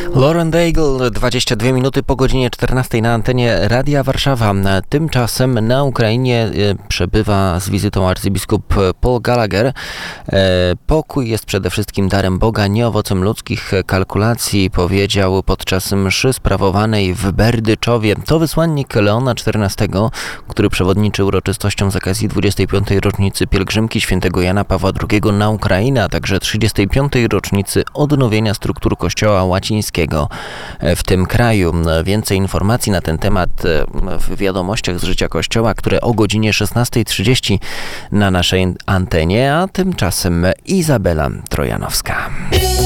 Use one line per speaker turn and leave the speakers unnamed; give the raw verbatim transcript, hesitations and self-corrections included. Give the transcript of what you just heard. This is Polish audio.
Lauren Daigle, dwadzieścia dwie minuty po godzinie czternastej na antenie Radia Warszawa. Tymczasem na Ukrainie przebywa z wizytą arcybiskup Paul Gallagher. Pokój jest przede wszystkim darem Boga, nie owocem ludzkich kalkulacji, powiedział podczas mszy sprawowanej w Berdyczowie. To wysłannik Leona czternastego, który przewodniczy uroczystościom z okazji dwudziestej piątej rocznicy pielgrzymki świętego Jana Pawła drugiego na Ukrainę, a także trzydziestej piątej rocznicy odnowienia struktur Kościoła łacińskiego w tym kraju. Więcej informacji na ten temat w wiadomościach z życia Kościoła, które o godzinie szesnastej trzydzieści na naszej antenie, a tymczasem Izabela Trojanowska.